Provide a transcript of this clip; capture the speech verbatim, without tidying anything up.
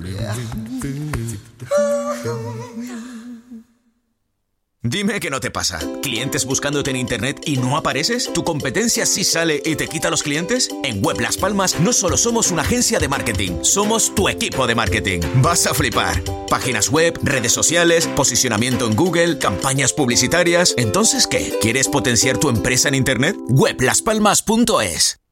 Dime que no te pasa. ¿Clientes buscándote en internet y no apareces? ¿Tu competencia sí sale y te quita los clientes? En Web Las Palmas no solo somos una agencia de marketing, somos tu equipo de marketing. Vas a flipar. Páginas web, redes sociales, posicionamiento en Google, campañas publicitarias. ¿Entonces qué? ¿Quieres potenciar tu empresa en internet? web las palmas punto es.